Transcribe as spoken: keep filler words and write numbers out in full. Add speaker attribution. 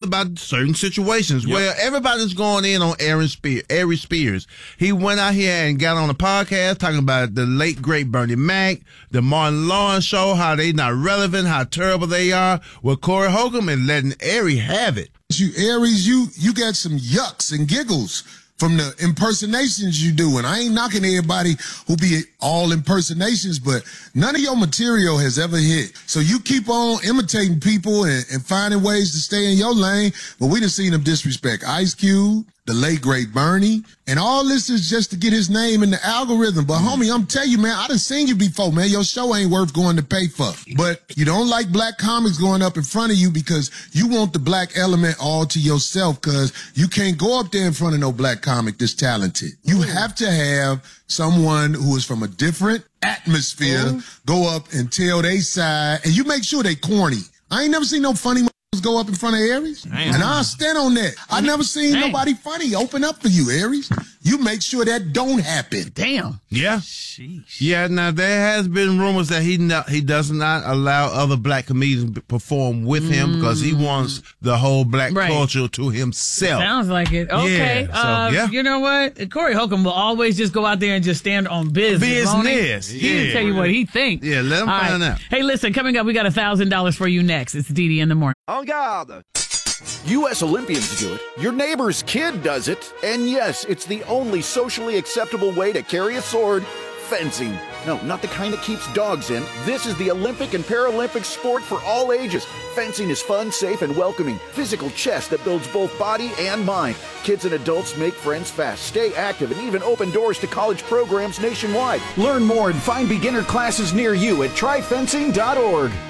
Speaker 1: about certain situations
Speaker 2: Yep.
Speaker 1: where everybody's going in on Aaron Spears, Ari Spears. He went out here and got on a podcast talking about the late, great Bernie Mac, the Martin Lawrence show, how they not relevant, how terrible they are with Corey Holcomb, and letting Ari have it.
Speaker 3: You Aries, you you got some yucks and giggles from the impersonations you do. And I ain't knocking everybody who be all impersonations, but none of your material has ever hit. So you keep on imitating people and, and finding ways to stay in your lane. But we done seen them disrespect Ice Cube, the late, great Bernie. And all this is just to get his name in the algorithm. But, homie, I'm telling you, man, I done seen you before, man. Your show ain't worth going to pay for. But you don't like black comics going up in front of you because you want the black element all to yourself, because you can't go up there in front of no black comic that's talented. You have to have someone who is from a different atmosphere Ooh. go up and tell they side. And you make sure they corny. I ain't never seen no funny go up in front of Aries. Damn. And I'll stand on that. I never seen Damn. nobody funny open up for you, Aries. You make sure that don't happen.
Speaker 2: Damn.
Speaker 1: Yeah.
Speaker 2: Sheesh.
Speaker 1: Yeah, now there has been rumors that he not, he does not allow other black comedians to perform with mm. him because he wants the whole black right. culture to himself.
Speaker 4: Sounds like it. Okay.
Speaker 1: Yeah, so,
Speaker 4: uh,
Speaker 1: yeah.
Speaker 4: You know what? Corey Holcomb will always just go out there and just stand on business.
Speaker 1: Business.
Speaker 4: He,
Speaker 1: yeah.
Speaker 4: he can tell you what he thinks.
Speaker 1: Yeah, let him
Speaker 4: All
Speaker 1: find
Speaker 4: right.
Speaker 1: out.
Speaker 4: Hey, listen, coming up, we got one thousand dollars for you next. It's Dee Dee in the morning.
Speaker 5: En garde! U S Olympians do it, your neighbor's kid does it, and yes, it's the only socially acceptable way to carry a sword, fencing. No, not the kind that keeps dogs in. This is the Olympic and Paralympic sport for all ages. Fencing is fun, safe, and welcoming. Physical chess that builds both body and mind. Kids and adults make friends fast, stay active, and even open doors to college programs nationwide. Learn more and find beginner classes near you at try fencing dot org.